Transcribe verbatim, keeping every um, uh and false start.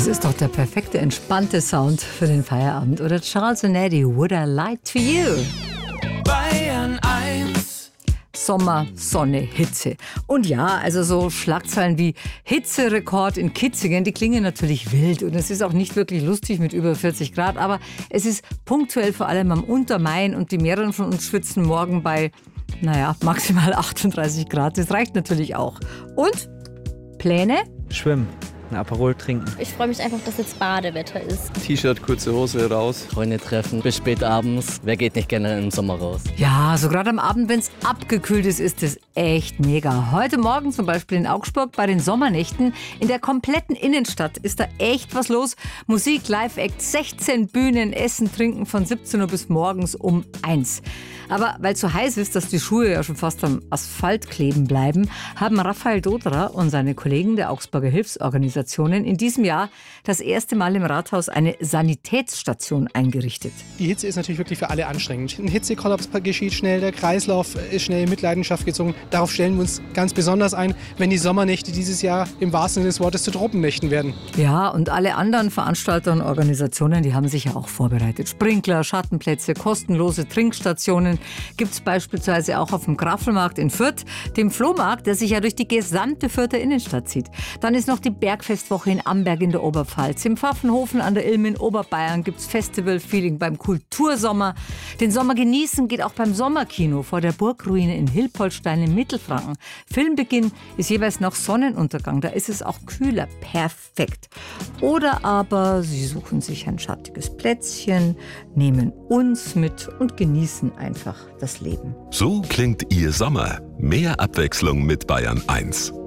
Das ist doch der perfekte, entspannte Sound für den Feierabend. Oder Charles and Eddie, Would I Lie to You? Bayern eins. Sommer, Sonne, Hitze. Und ja, also so Schlagzeilen wie Hitzerekord in Kitzingen, die klingen natürlich wild. Und es ist auch nicht wirklich lustig mit über vierzig Grad. Aber es ist punktuell vor allem am Untermain. Und die mehreren von uns schwitzen morgen bei, naja, maximal achtunddreißig Grad. Das reicht natürlich auch. Und Pläne? Schwimmen, ein Aperol trinken. Ich freue mich einfach, dass jetzt Badewetter ist. T-Shirt, kurze Hose, raus. Freunde treffen, bis spät abends. Wer geht nicht gerne im Sommer raus? Ja, so gerade am Abend, wenn es abgekühlt ist, ist es echt mega. Heute Morgen zum Beispiel in Augsburg bei den Sommernächten. In der kompletten Innenstadt ist da echt was los. Musik, Live-Act, sechzehn Bühnen, Essen, Trinken von siebzehn Uhr bis morgens um eins. Aber weil es so heiß ist, dass die Schuhe ja schon fast am Asphalt kleben bleiben, haben Raphael Doderer und seine Kollegen der Augsburger Hilfsorganisationen in diesem Jahr das erste Mal im Rathaus eine Sanitätsstation eingerichtet. Die Hitze ist natürlich wirklich für alle anstrengend. Ein Hitzekollaps geschieht schnell, der Kreislauf ist schnell in Mitleidenschaft gezogen. Darauf stellen wir uns ganz besonders ein, wenn die Sommernächte dieses Jahr im wahrsten Sinne des Wortes zu Tropennächten werden. Ja, und alle anderen Veranstalter und Organisationen, die haben sich ja auch vorbereitet. Sprinkler, Schattenplätze, kostenlose Trinkstationen gibt es beispielsweise auch auf dem Graffelmarkt in Fürth, dem Flohmarkt, der sich ja durch die gesamte Fürther Innenstadt zieht. Dann ist noch die Bergfestwoche in Amberg in der Oberpfalz. Im Pfaffenhofen an der Ilm in Oberbayern gibt es Festival-Feeling beim Kultursommer. Den Sommer genießen geht auch beim Sommerkino vor der Burgruine in Hilpoltstein in Mittelfranken. Filmbeginn ist jeweils nach Sonnenuntergang, da ist es auch kühler. Perfekt. Oder aber Sie suchen sich ein schattiges Plätzchen, nehmen uns mit und genießen einfach das Leben. So klingt Ihr Sommer. Mehr Abwechslung mit Bayern eins.